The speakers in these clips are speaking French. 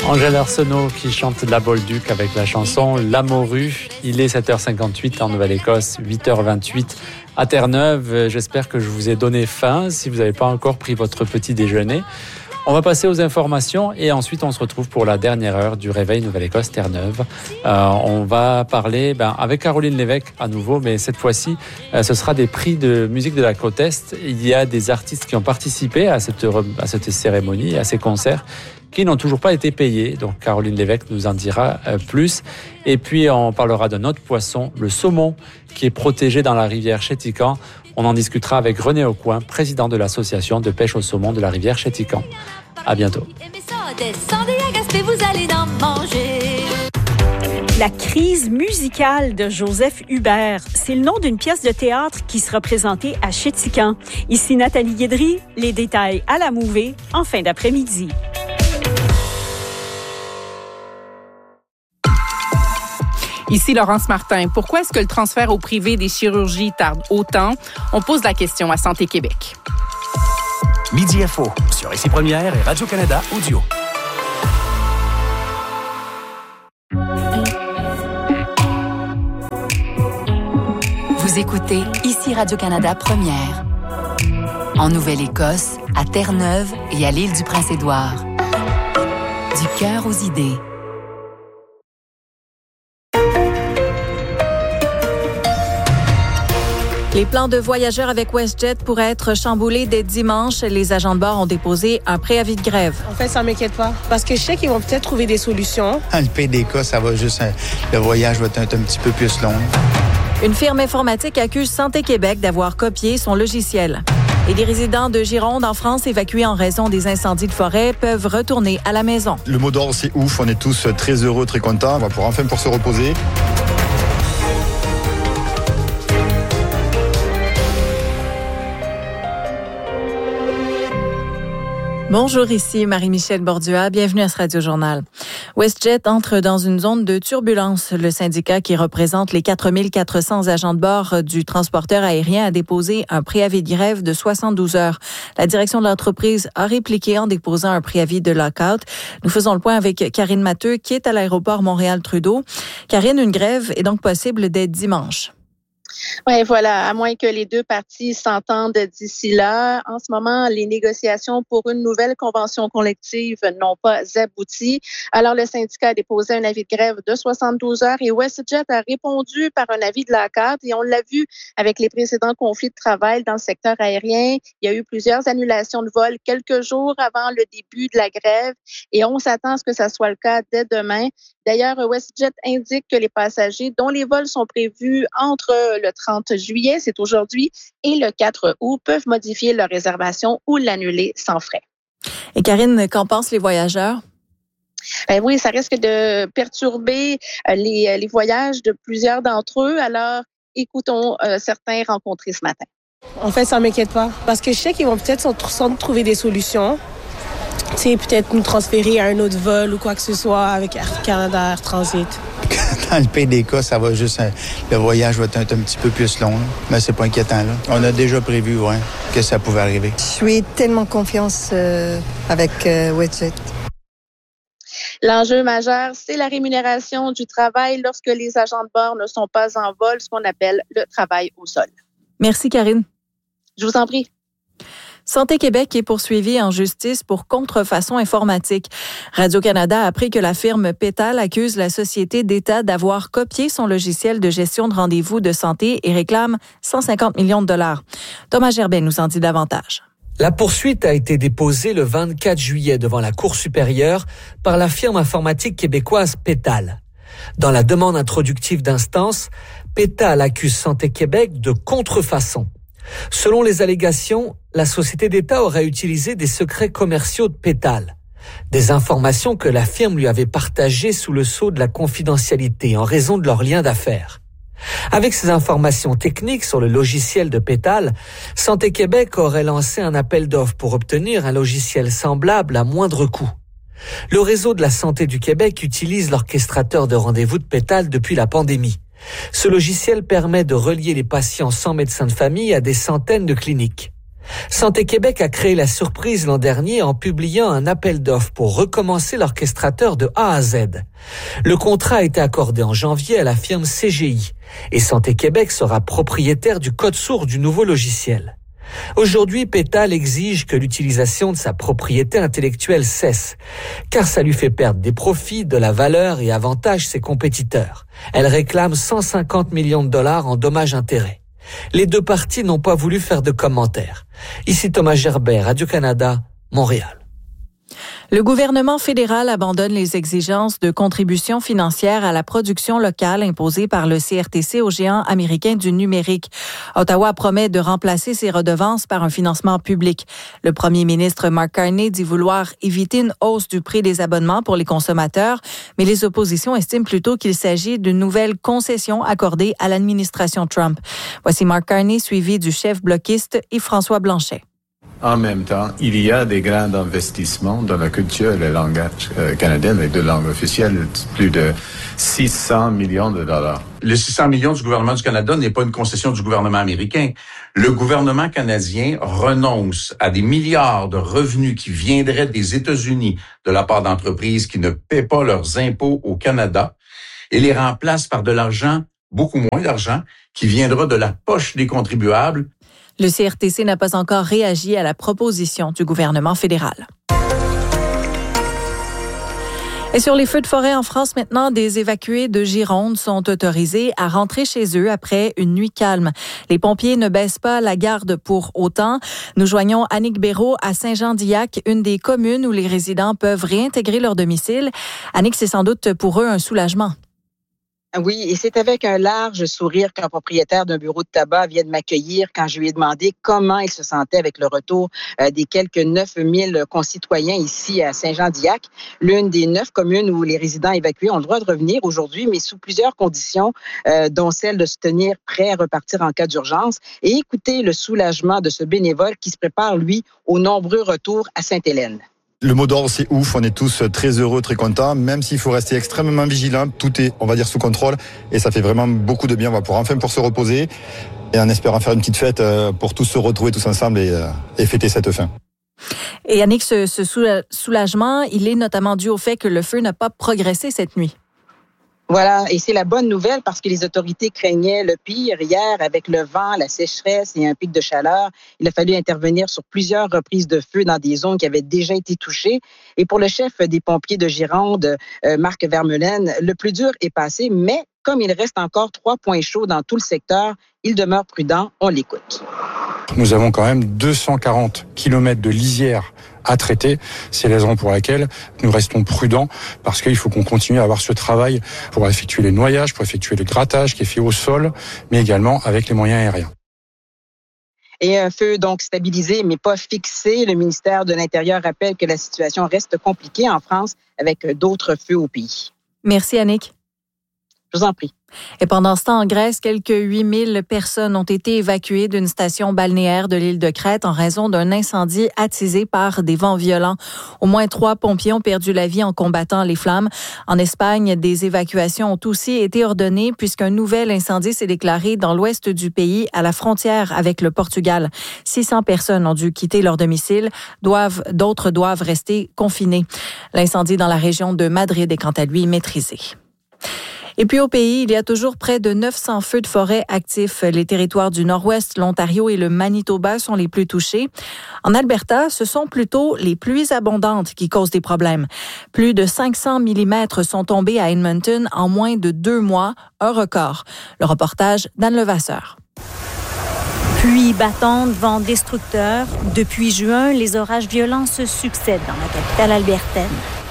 Angèle Arsenault qui chante La Bolduc avec la chanson La Morue. Il est 7h58 en Nouvelle-Écosse, 8h28 à Terre-Neuve. J'espère que je vous ai donné faim si vous n'avez pas encore pris votre petit déjeuner. On va passer aux informations et ensuite on se retrouve pour la dernière heure du Réveil Nouvelle-Écosse Terre-Neuve. On va parler avec Caroline Lévesque à nouveau, mais cette fois-ci, ce sera des prix de musique de la côte Est. Il y a des artistes qui ont participé à cette cérémonie, à ces concerts, qui n'ont toujours pas été payés. Donc Caroline Lévesque nous en dira plus. Et puis on parlera d'un autre poisson, le saumon, qui est protégé dans la rivière Chéticamp. On en discutera avec René Aucoin, président de l'association de pêche au saumon de la rivière Chéticamp. À bientôt. La crise musicale de Joseph Hubert, c'est le nom d'une pièce de théâtre qui sera présentée à Chéticamp. Ici Nathalie Guédry, les détails à la Mouvée en fin d'après-midi. Ici Laurence Martin. Pourquoi est-ce que le transfert au privé des chirurgies tarde autant? On pose la question à Santé Québec. Midi Info sur Ici Première et Radio-Canada Audio. Vous écoutez Ici Radio-Canada Première. En Nouvelle-Écosse, à Terre-Neuve et à l'île du Prince-Édouard. Du cœur aux idées. Les plans de voyageurs avec WestJet pourraient être chamboulés dès dimanche. Les agents de bord ont déposé un préavis de grève. En fait, ça m'inquiète pas. Parce que je sais qu'ils vont peut-être trouver des solutions. Dans le pire des cas, ça va juste... le voyage va être un petit peu plus long. Une firme informatique accuse Santé Québec d'avoir copié son logiciel. Et des résidents de Gironde, en France, évacués en raison des incendies de forêt, peuvent retourner à la maison. Le mot d'ordre, c'est ouf. On est tous très heureux, très contents. On va pouvoir enfin pouvoir se reposer. Bonjour, ici Marie-Michel Bordua. Bienvenue à ce Radio-Journal. WestJet entre dans une zone de turbulence. Le syndicat qui représente les 4400 agents de bord du transporteur aérien a déposé un préavis de grève de 72 heures. La direction de l'entreprise a répliqué en déposant un préavis de lockout. Nous faisons le point avec Karine Matteux qui est à l'aéroport Montréal-Trudeau. Karine, une grève est donc possible dès dimanche. Oui, voilà, à moins que les deux parties s'entendent d'ici là. En ce moment, les négociations pour une nouvelle convention collective n'ont pas abouti. Alors, le syndicat a déposé un avis de grève de 72 heures et WestJet a répondu par un avis de lockout. Et on l'a vu avec les précédents conflits de travail dans le secteur aérien. Il y a eu plusieurs annulations de vols quelques jours avant le début de la grève et on s'attend à ce que ça soit le cas dès demain. D'ailleurs, WestJet indique que les passagers dont les vols sont prévus entre le 30 juillet, c'est aujourd'hui, et le 4 août, peuvent modifier leur réservation ou l'annuler sans frais. Et Karine, qu'en pensent les voyageurs? Ben oui, ça risque de perturber les voyages de plusieurs d'entre eux. Alors, écoutons certains rencontrés ce matin. En fait, ça m'inquiète pas. Parce que je sais qu'ils vont peut-être trouver des solutions. Tu sais, peut-être nous transférer à un autre vol ou quoi que ce soit avec Air Canada, Air Transit. Dans le pire des cas, ça va juste... le voyage va être un petit peu plus long. Mais c'est pas inquiétant, là. On a déjà prévu, que ça pouvait arriver. Je suis tellement confiance avec WestJet. L'enjeu majeur, c'est la rémunération du travail lorsque les agents de bord ne sont pas en vol, ce qu'on appelle le travail au sol. Merci, Karine. Je vous en prie. Santé Québec est poursuivie en justice pour contrefaçon informatique. Radio-Canada a appris que la firme Pétal accuse la société d'État d'avoir copié son logiciel de gestion de rendez-vous de santé et réclame 150 millions de dollars. Thomas Gerbet nous en dit davantage. La poursuite a été déposée le 24 juillet devant la Cour supérieure par la firme informatique québécoise Pétal. Dans la demande introductive d'instance, Pétal accuse Santé Québec de contrefaçon. Selon les allégations, la société d'État aurait utilisé des secrets commerciaux de Pétal, des informations que la firme lui avait partagées sous le sceau de la confidentialité en raison de leur lien d'affaires. Avec ces informations techniques sur le logiciel de Pétal, Santé Québec aurait lancé un appel d'offres pour obtenir un logiciel semblable à moindre coût. Le réseau de la santé du Québec utilise l'orchestrateur de rendez-vous de Pétal depuis la pandémie. Ce logiciel permet de relier les patients sans médecin de famille à des centaines de cliniques. Santé Québec a créé la surprise l'an dernier en publiant un appel d'offres pour recommencer l'orchestrateur de A à Z. Le contrat a été accordé en janvier à la firme CGI et Santé Québec sera propriétaire du code source du nouveau logiciel. Aujourd'hui, Pétal exige que l'utilisation de sa propriété intellectuelle cesse, car ça lui fait perdre des profits, de la valeur et avantage ses compétiteurs. Elle réclame 150 millions de dollars en dommages-intérêts. Les deux parties n'ont pas voulu faire de commentaires. Ici Thomas Gerbert, Radio-Canada, Montréal. Le gouvernement fédéral abandonne les exigences de contribution financière à la production locale imposées par le CRTC aux géants américains du numérique. Ottawa promet de remplacer ces redevances par un financement public. Le premier ministre Mark Carney dit vouloir éviter une hausse du prix des abonnements pour les consommateurs, mais les oppositions estiment plutôt qu'il s'agit d'une nouvelle concession accordée à l'administration Trump. Voici Mark Carney suivi du chef bloquiste Yves-François Blanchet. En même temps, il y a des grands investissements dans la culture et le langage canadien, les deux langues officielles, plus de 600 millions de dollars. Les 600 millions du gouvernement du Canada n'est pas une concession du gouvernement américain. Le gouvernement canadien renonce à des milliards de revenus qui viendraient des États-Unis de la part d'entreprises qui ne paient pas leurs impôts au Canada et les remplace par de l'argent, beaucoup moins d'argent, qui viendra de la poche des contribuables. Le CRTC n'a pas encore réagi à la proposition du gouvernement fédéral. Et sur les feux de forêt en France maintenant, des évacués de Gironde sont autorisés à rentrer chez eux après une nuit calme. Les pompiers ne baissent pas la garde pour autant. Nous joignons Annick Béraud à Saint-Jean-d'Illac, une des communes où les résidents peuvent réintégrer leur domicile. Annick, c'est sans doute pour eux un soulagement. Oui, et c'est avec un large sourire qu'un propriétaire d'un bureau de tabac vient de m'accueillir quand je lui ai demandé comment il se sentait avec le retour des quelques 9000 concitoyens ici à Saint-Jean-d'Illac, l'une des 9 communes où les résidents évacués ont le droit de revenir aujourd'hui, mais sous plusieurs conditions, dont celle de se tenir prêt à repartir en cas d'urgence. Et écoutez le soulagement de ce bénévole qui se prépare, lui, aux nombreux retours à Sainte-Hélène. Le mot d'ordre, c'est ouf. On est tous très heureux, très contents. Même s'il faut rester extrêmement vigilant, tout est, on va dire, sous contrôle. Et ça fait vraiment beaucoup de bien. On va pouvoir enfin pour se reposer. Et en espérant faire une petite fête pour tous se retrouver tous ensemble et fêter cette fin. Et Annick, ce soulagement, il est notamment dû au fait que le feu n'a pas progressé cette nuit. Voilà, et c'est la bonne nouvelle parce que les autorités craignaient le pire. Hier, avec le vent, la sécheresse et un pic de chaleur, il a fallu intervenir sur plusieurs reprises de feu dans des zones qui avaient déjà été touchées. Et pour le chef des pompiers de Gironde, Marc Vermeulen, le plus dur est passé, mais comme il reste encore 3 points chauds dans tout le secteur, il demeure prudent. On l'écoute. Nous avons quand même 240 kilomètres de lisière à traiter. C'est la raison pour laquelle nous restons prudents parce qu'il faut qu'on continue à avoir ce travail pour effectuer les noyages, pour effectuer le grattage qui est fait au sol, mais également avec les moyens aériens. Et un feu donc stabilisé mais pas fixé. Le ministère de l'Intérieur rappelle que la situation reste compliquée en France avec d'autres feux au pays. Merci Annick. Je vous en prie. Et pendant ce temps, en Grèce, quelques 8000 personnes ont été évacuées d'une station balnéaire de l'île de Crète en raison d'un incendie attisé par des vents violents. Au moins 3 pompiers ont perdu la vie en combattant les flammes. En Espagne, des évacuations ont aussi été ordonnées puisqu'un nouvel incendie s'est déclaré dans l'ouest du pays, à la frontière avec le Portugal. 600 personnes ont dû quitter leur domicile. D'autres doivent rester confinées. L'incendie dans la région de Madrid est quant à lui maîtrisé. Et puis au pays, il y a toujours près de 900 feux de forêt actifs. Les territoires du Nord-Ouest, l'Ontario et le Manitoba sont les plus touchés. En Alberta, ce sont plutôt les pluies abondantes qui causent des problèmes. Plus de 500 mm sont tombés à Edmonton en moins de 2 mois, un record. Le reportage d'Anne Levasseur. Pluie battante, vent destructeur. Depuis juin, les orages violents se succèdent dans la capitale albertaine.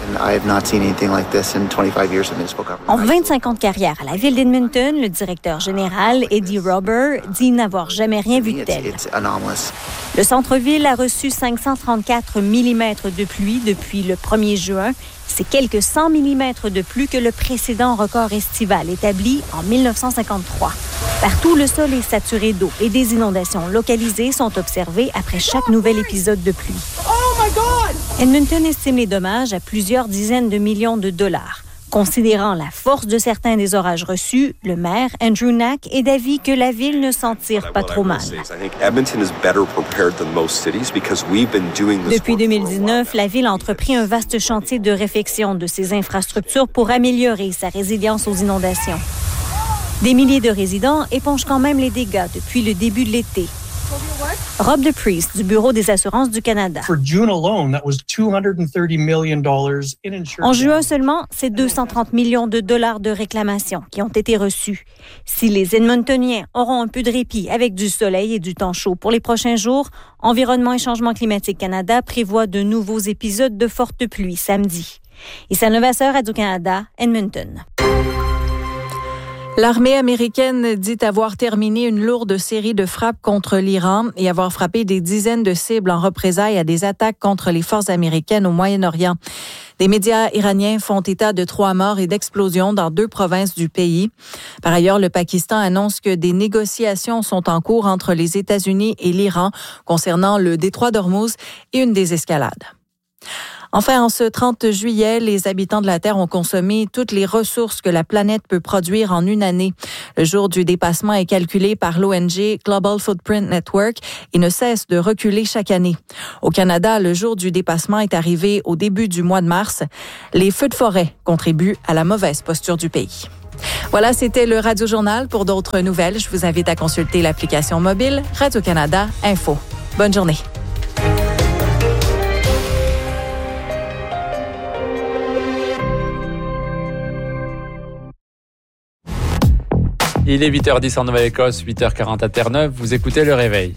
En 25 ans de carrière à la ville d'Edmonton, le directeur général, Eddie Robert, dit n'avoir jamais rien vu de tel. Le centre-ville a reçu 534 mm de pluie depuis le 1er juin. C'est quelques 100 mm de plus que le précédent record estival établi en 1953. Partout, le sol est saturé d'eau et des inondations localisées sont observées après chaque nouvel épisode de pluie. Edmonton estime les dommages à plusieurs dizaines de millions de dollars. Considérant la force de certains des orages reçus, le maire, Andrew Knack, est d'avis que la ville ne s'en tire pas trop mal. Depuis 2019, la ville a entrepris un vaste chantier de réfection de ses infrastructures pour améliorer sa résilience aux inondations. Des milliers de résidents épongent quand même les dégâts depuis le début de l'été. Rob DePriest, du Bureau des assurances du Canada. En juin seulement, c'est 230 millions de dollars de réclamations qui ont été reçus. Si les Edmontoniens auront un peu de répit avec du soleil et du temps chaud pour les prochains jours, Environnement et Changement climatique Canada prévoit de nouveaux épisodes de fortes pluies samedi. Issa Levasseur, Radio-Canada, Edmonton. L'armée américaine dit avoir terminé une lourde série de frappes contre l'Iran et avoir frappé des dizaines de cibles en représailles à des attaques contre les forces américaines au Moyen-Orient. Des médias iraniens font état de 3 morts et d'explosions dans 2 provinces du pays. Par ailleurs, le Pakistan annonce que des négociations sont en cours entre les États-Unis et l'Iran concernant le détroit d'Ormuz et une désescalade. Enfin, en ce 30 juillet, les habitants de la Terre ont consommé toutes les ressources que la planète peut produire en une année. Le jour du dépassement est calculé par l'ONG Global Footprint Network et ne cesse de reculer chaque année. Au Canada, le jour du dépassement est arrivé au début du mois de mars. Les feux de forêt contribuent à la mauvaise posture du pays. Voilà, c'était le Radio-Journal. Pour d'autres nouvelles, je vous invite à consulter l'application mobile Radio-Canada Info. Bonne journée. Il est 8h10 en Nouvelle-Écosse, 8h40 à Terre-Neuve. Vous écoutez Le Réveil.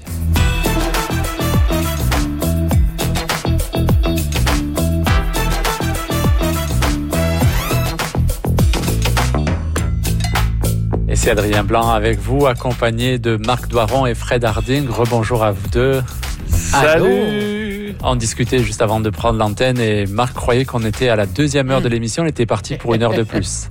Et c'est Adrien Blanc avec vous, accompagné de Marc Doiron et Fred Harding. Rebonjour à vous deux. Salut! On discutait juste avant de prendre l'antenne et Marc croyait qu'on était à la 2e heure de l'émission. On était parti pour 1 heure de plus.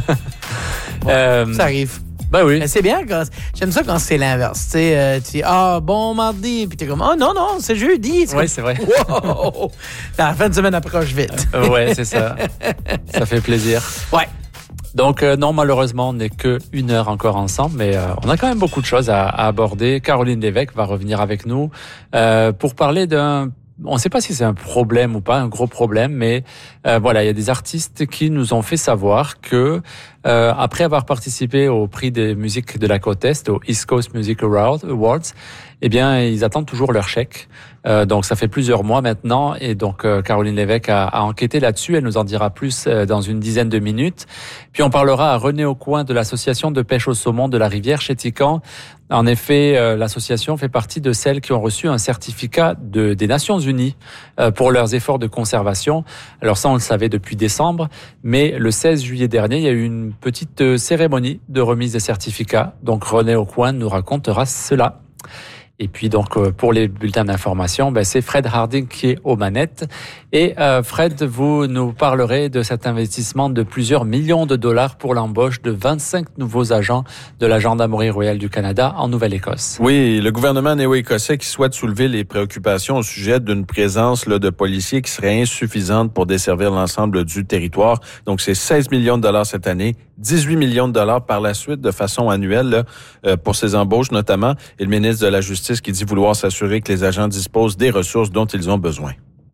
Ça arrive. Ben oui. Mais c'est bien, j'aime ça quand c'est l'inverse. Tu sais, tu dis, bon mardi, puis t'es comme, non, c'est jeudi. Oui, c'est vrai. Wow! La fin de semaine approche vite. Ouais, c'est ça. Ça fait plaisir. Ouais. Donc, non, malheureusement, on n'est que 1 heure encore ensemble, mais on a quand même beaucoup de choses à aborder. Caroline Lévesque va revenir avec nous pour parler d'un... On ne sait pas si c'est un problème ou pas, un gros problème, mais voilà, il y a des artistes qui nous ont fait savoir que après avoir participé au prix des musiques de la côte Est, au East Coast Music Awards, eh bien, ils attendent toujours leur chèque. Donc, ça fait plusieurs mois maintenant. Et donc, Caroline Lévesque a enquêté là-dessus. Elle nous en dira plus dans une dizaine de minutes. Puis, on parlera à René Aucoin de l'association de pêche au saumon de la rivière Chéticamp. En effet, l'association fait partie de celles qui ont reçu un certificat des Nations Unies pour leurs efforts de conservation. Alors ça, on le savait depuis décembre. Mais le 16 juillet dernier, il y a eu une petite cérémonie de remise des certificats. Donc, René Aucoin nous racontera cela. Et puis donc pour les bulletins d'information, c'est Fred Harding qui est aux manettes. Et Fred, vous nous parlerez de cet investissement de plusieurs millions de dollars pour l'embauche de 25 nouveaux agents de la Gendarmerie royale du Canada en Nouvelle-Écosse. Oui, le gouvernement néo-écossais qui souhaite soulever les préoccupations au sujet d'une présence de policiers qui serait insuffisante pour desservir l'ensemble du territoire. Donc c'est 16 millions de dollars cette année, 18 millions de dollars par la suite de façon annuelle pour ces embauches notamment. Et le ministre de la Justice qui dit vouloir s'assurer que les agents disposent des ressources dont ils ont besoin.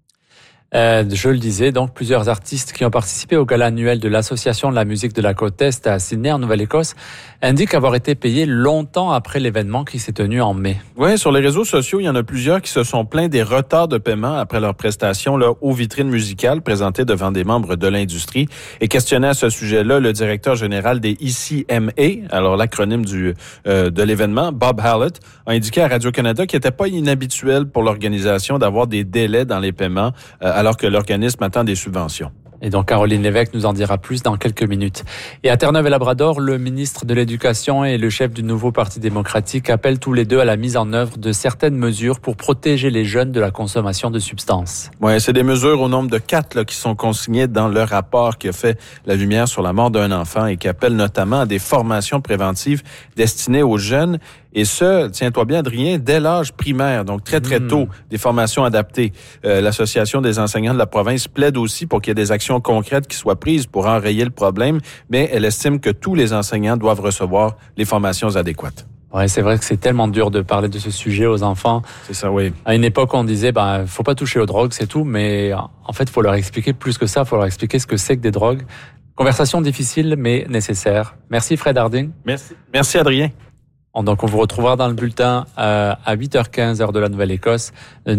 Je le disais, donc plusieurs artistes qui ont participé au gala annuel de l'Association de la musique de la côte Est à Sydney, en Nouvelle-Écosse, indiquent avoir été payés longtemps après l'événement qui s'est tenu en mai. Oui, sur les réseaux sociaux, il y en a plusieurs qui se sont plaints des retards de paiement après leur prestation aux vitrines musicales présentées devant des membres de l'industrie. Et questionné à ce sujet-là, le directeur général des ECMA, alors l'acronyme de l'événement, Bob Hallett, a indiqué à Radio-Canada qu'il n'était pas inhabituel pour l'organisation d'avoir des délais dans les paiements alors que l'organisme attend des subventions. Et donc, Caroline Lévesque nous en dira plus dans quelques minutes. Et à Terre-Neuve et Labrador, le ministre de l'Éducation et le chef du nouveau Parti démocratique appellent tous les deux à la mise en œuvre de certaines mesures pour protéger les jeunes de la consommation de substances. Oui, c'est des mesures au nombre de 4 qui sont consignées dans le rapport qui a fait la lumière sur la mort d'un enfant et qui appellent notamment à des formations préventives destinées aux jeunes Et ce, tiens-toi bien, Adrien, dès l'âge primaire, donc très, très tôt, des formations adaptées. L'Association des enseignants de la province plaide aussi pour qu'il y ait des actions concrètes qui soient prises pour enrayer le problème, mais elle estime que tous les enseignants doivent recevoir les formations adéquates. Ouais, c'est vrai que c'est tellement dur de parler de ce sujet aux enfants. C'est ça, oui. À une époque, on disait, faut pas toucher aux drogues, c'est tout. Mais en fait, faut leur expliquer plus que ça. Faut leur expliquer ce que c'est que des drogues. Conversation difficile, mais nécessaire. Merci, Fred Harding. Merci, Adrien. Donc, on vous retrouvera dans le bulletin à 8h15, heure de la Nouvelle-Écosse, à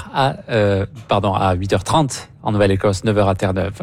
8h30 en Nouvelle-Écosse, 9h à Terre-Neuve.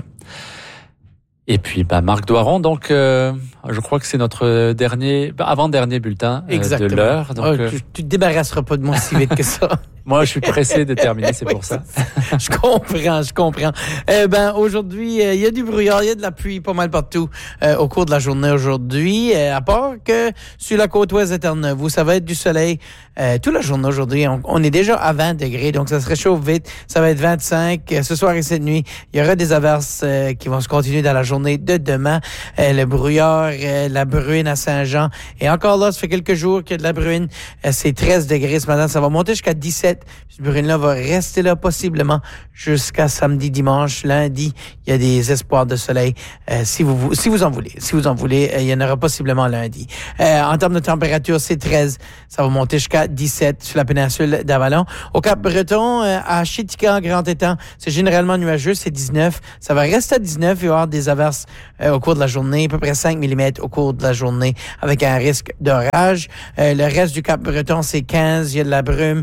Et puis, Marc Doiron, donc, je crois que c'est notre avant-dernier bulletin de l'heure. Donc, tu te débarrasseras pas de moi si vite que ça. Moi, je suis pressé de terminer, c'est pour ça. Je comprends. Aujourd'hui, il y a du brouillard, il y a de la pluie pas mal partout au cours de la journée aujourd'hui, à part que sur la côte ouest de Terre-Neuve, où ça va être du soleil toute la journée aujourd'hui. On est déjà à 20 degrés, donc ça se réchauffe vite. Ça va être 25 ce soir et cette nuit. Il y aura des averses qui vont se continuer dans la journée de demain. Le brouillard, la bruine à Saint-Jean. Et encore là, ça fait quelques jours qu'il y a de la bruine. C'est 13 degrés ce matin. Ça va monter jusqu'à 17. Cette bruine-là va rester là possiblement jusqu'à samedi, dimanche, lundi. Il y a des espoirs de soleil. Si vous en voulez, il y en aura possiblement lundi. En termes de température, c'est 13. Ça va monter jusqu'à 17 sur la péninsule d'Avalon. Au Cap-Breton, à Chitika, Grand-Étang, c'est généralement nuageux, c'est 19. Ça va rester à 19. Il va y avoir des averses au cours de la journée, à peu près 5 mm au cours de la journée, avec un risque d'orage. Le reste du Cap-Breton, c'est 15. Il y a de la brume.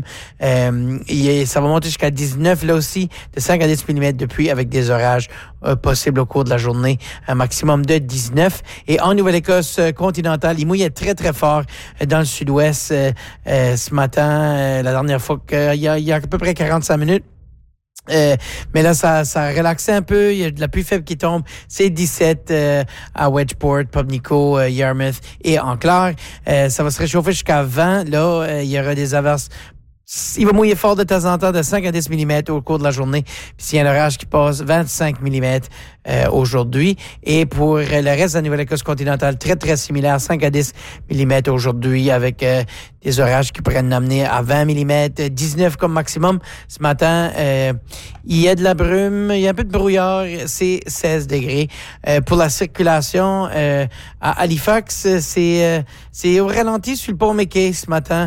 Ça va monter jusqu'à 19, là aussi, de 5 à 10 mm de pluie avec des orages possibles au cours de la journée, un maximum de 19. Et en Nouvelle-Écosse continentale, il mouillait très, très fort dans le sud-ouest ce matin, la dernière fois qu'il y a à peu près 45 minutes. Mais là, ça a relaxé un peu. Il y a de la pluie faible qui tombe. C'est 17 à Wedgeport, Pubnico, Yarmouth et en Clare. Ça va se réchauffer jusqu'à 20. Là, il y aura des averses. Il va mouiller fort de temps en temps, de 5 à 10 mm au cours de la journée. Puis s'il y a un orage qui passe, 25 mm aujourd'hui. Et pour le reste de la Nouvelle-Écosse continentale, très, très similaire, 5 à 10 mm aujourd'hui, avec des orages qui pourraient nous amener à 20 mm, 19 comme maximum. Ce matin, il y a de la brume, il y a un peu de brouillard, c'est 16 degrés. Pour la circulation, à Halifax, c'est au ralenti sur le pont McKay ce matin,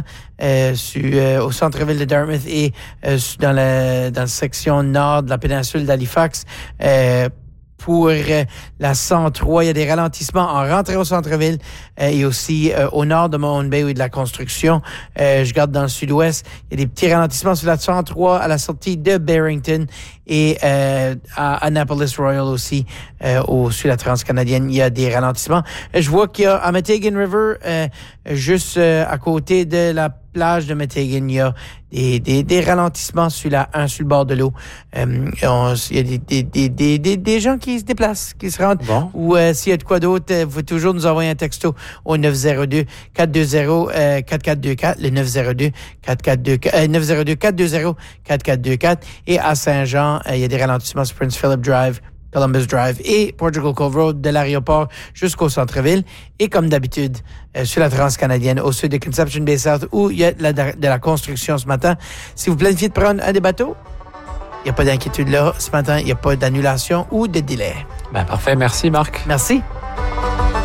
au centre-ville de Dartmouth et dans la section nord de la péninsule d'Halifax. Pour la 103, il y a des ralentissements en rentrée au centre-ville et aussi au nord de Mahone Bay où il y a de la construction. Je regarde dans le sud-ouest, il y a des petits ralentissements sur la 103 à la sortie de Barrington et à Annapolis Royal aussi, sur la transcanadienne, il y a des ralentissements. Je vois qu'il y a à Metighan River, juste à côté de la plage de Metighan, il y a des ralentissements sur la 1 sur le bord de l'eau. Il y a des gens qui se déplacent, qui se rendent. Bon. Ou s'il y a de quoi d'autre, vous pouvez toujours nous envoyer un texto au 902-420-4424, le 902-420-4424. Et à Saint-Jean, il y a des ralentissements sur Prince Philip Drive, Columbus Drive et Portugal Cove Road de l'aéroport jusqu'au centre-ville. Et comme d'habitude, sur la transcanadienne, au sud de Conception Bay South, où il y a de la construction ce matin. Si vous planifiez de prendre un des bateaux, il n'y a pas d'inquiétude là. Ce matin, il n'y a pas d'annulation ou de délai. Parfait. Merci, Marc. Merci.